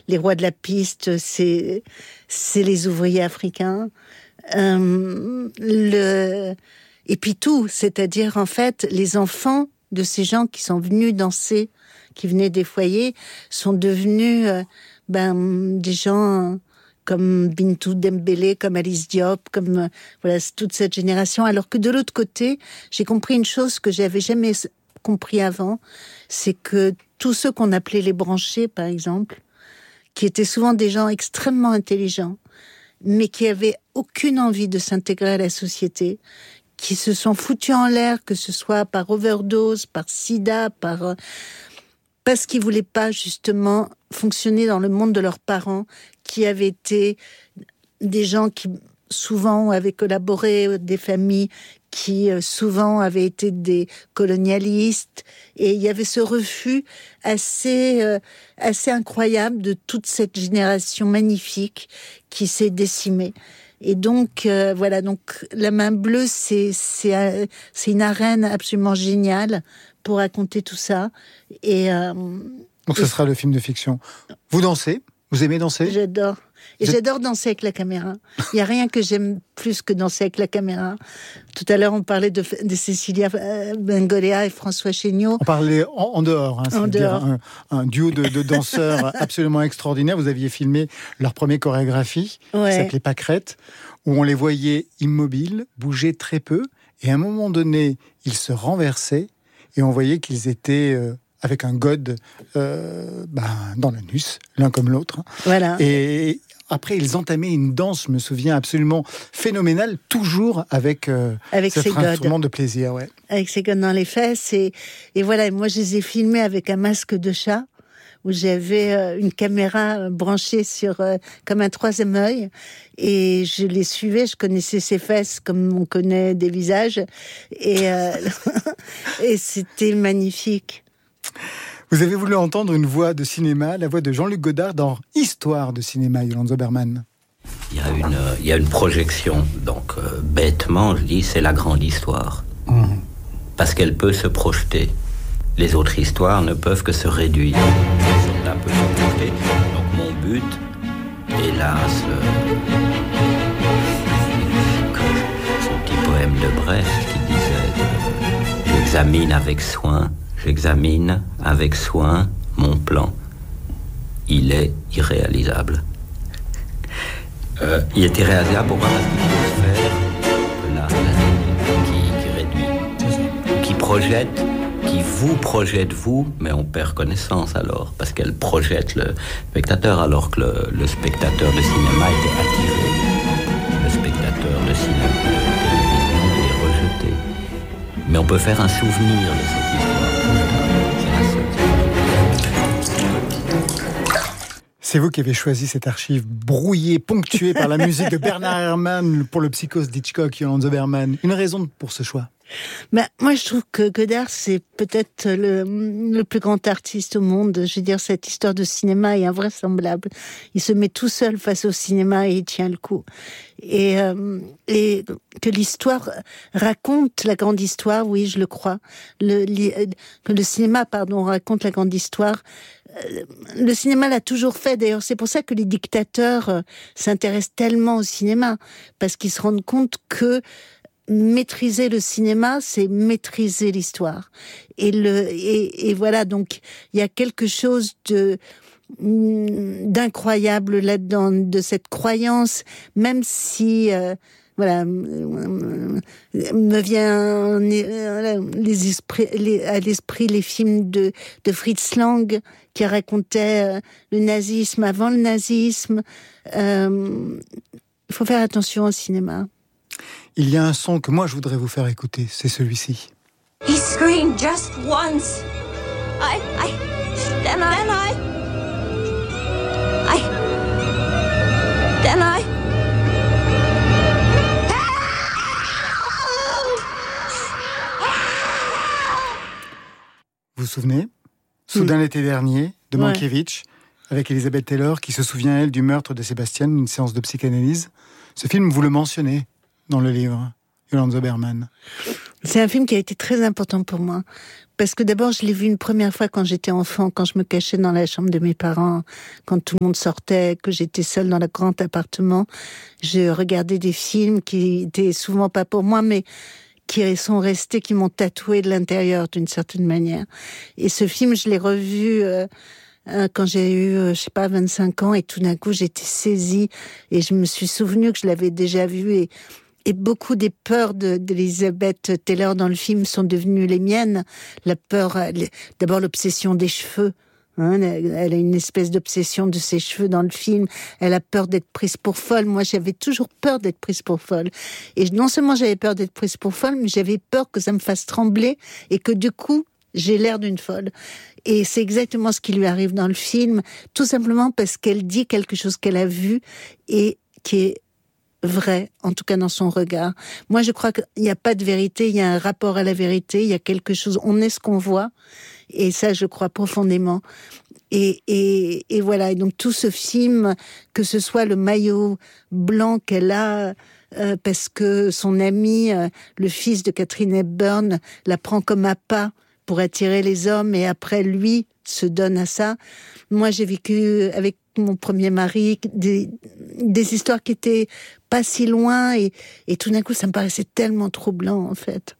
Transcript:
les rois de la piste, c'est les ouvriers africains. Et puis tout, c'est-à-dire en fait, les enfants de ces gens qui sont venus danser, qui venaient des foyers, sont devenus des gens comme Bintou Dembélé, comme Alice Diop, comme toute cette génération. Alors que de l'autre côté, j'ai compris une chose que j'avais jamais compris avant, c'est que tous ceux qu'on appelait les branchés, par exemple, qui étaient souvent des gens extrêmement intelligents, mais qui avaient aucune envie de s'intégrer à la société, qui se sont foutus en l'air, que ce soit par overdose, par sida, parce qu'ils voulaient pas justement fonctionner dans le monde de leurs parents, qui avaient été des gens qui souvent avaient collaboré, des familles qui souvent avaient été des colonialistes, et il y avait ce refus assez incroyable de toute cette génération magnifique qui s'est décimée. Et donc donc La Main Bleue, c'est une arène absolument géniale pour raconter tout ça. Donc ce sera le film de fiction. Vous dansez ? Vous aimez danser ? J'adore. Et j'adore danser avec la caméra. Il n'y a rien que j'aime plus que danser avec la caméra. Tout à l'heure, on parlait de Cécilia Bengoléa et François Chéniaud. On parlait en dehors. En dehors. Un duo de danseurs absolument extraordinaires. Vous aviez filmé leur première chorégraphie, qui s'appelait Pâquerette, où on les voyait immobiles, bouger très peu. Et à un moment donné, ils se renversaient et on voyait qu'ils étaient... avec un god dans l'anus, l'un comme l'autre. Voilà. Et après, ils entamaient une danse, je me souviens, absolument phénoménale, toujours avec cet instrument de plaisir. Ouais. Avec ses godes dans les fesses. Et voilà, moi, je les ai filmés avec un masque de chat, où j'avais une caméra branchée sur comme un troisième œil. Et je les suivais, je connaissais ses fesses comme on connaît des visages. Et c'était magnifique. Vous avez voulu entendre une voix de cinéma, la voix de Jean-Luc Godard dans Histoire de cinéma, Yolande Zoberman. Il y a une projection, donc bêtement, je dis, c'est la grande histoire. Parce qu'elle peut se projeter. Les autres histoires ne peuvent que se réduire. Celle-là peut se projeter. Donc mon but, hélas, son petit poème de Brecht qui disait j'examine avec soin mon plan. Il est irréalisable. Il est irréalisable pour moi parce qu'il faut se faire de l'art qui réduit, qui projette, qui vous projette vous, mais on perd connaissance alors, parce qu'elle projette le spectateur, alors que le spectateur de cinéma était attiré. Le spectateur de cinéma, de télévision est rejeté. Mais on peut faire un souvenir de cette histoire. C'est vous qui avez choisi cette archive brouillée, ponctuée par la musique de Bernard Herrmann pour le Psychose d'Hitchcock, Yolande Zoberman. Une raison pour ce choix ? Moi, je trouve que Godard, c'est peut-être le plus grand artiste au monde. Je veux dire, cette histoire de cinéma est invraisemblable. Il se met tout seul face au cinéma et il tient le coup. Et que l'histoire raconte la grande histoire, oui, je le crois. Que le cinéma, raconte la grande histoire. Le cinéma l'a toujours fait. D'ailleurs, c'est pour ça que les dictateurs s'intéressent tellement au cinéma. Parce qu'ils se rendent compte que maîtriser le cinéma, c'est maîtriser l'histoire. Et voilà, donc il y a quelque chose d'incroyable là-dedans, de cette croyance, même si me vient à l'esprit les films de Fritz Lang qui racontaient le nazisme avant le nazisme. Il faut faire attention au cinéma. Il y a un son que moi je voudrais vous faire écouter, c'est celui-ci. He screamed just once. Then I. Vous vous souvenez ? Soudain l'été dernier, de Mankiewicz, avec Elizabeth Taylor, qui se souvient, elle, du meurtre de Sébastien, une séance de psychanalyse. Ce film, vous le mentionnez dans le livre, Yolande Zoberman. C'est un film qui a été très important pour moi. Parce que d'abord, je l'ai vu une première fois quand j'étais enfant, quand je me cachais dans la chambre de mes parents, quand tout le monde sortait, que j'étais seule dans le grand appartement. Je regardais des films qui étaient souvent pas pour moi, mais qui sont restés, qui m'ont tatoué de l'intérieur d'une certaine manière. Et ce film, je l'ai revu quand j'ai eu, 25 ans, et tout d'un coup, j'étais saisie, et je me suis souvenue que je l'avais déjà vu, et beaucoup des peurs d'Elizabeth Taylor dans le film sont devenues les miennes. La peur, d'abord l'obsession des cheveux. Elle a une espèce d'obsession de ses cheveux dans le film. Elle a peur d'être prise pour folle. Moi, j'avais toujours peur d'être prise pour folle. Et non seulement j'avais peur d'être prise pour folle, mais j'avais peur que ça me fasse trembler et que du coup, j'ai l'air d'une folle. Et c'est exactement ce qui lui arrive dans le film, tout simplement parce qu'elle dit quelque chose qu'elle a vu et qui est vrai, en tout cas dans son regard. Moi, je crois qu'il n'y a pas de vérité, il y a un rapport à la vérité, il y a quelque chose, on est ce qu'on voit, et ça, je crois profondément. Et voilà, et donc tout ce film, que ce soit le maillot blanc qu'elle a, parce que son ami, le fils de Catherine Hepburn, la prend comme appât pour attirer les hommes, et après, lui se donne à ça. Moi, j'ai vécu avec mon premier mari des histoires qui étaient pas si loin, et tout d'un coup, ça me paraissait tellement troublant, en fait.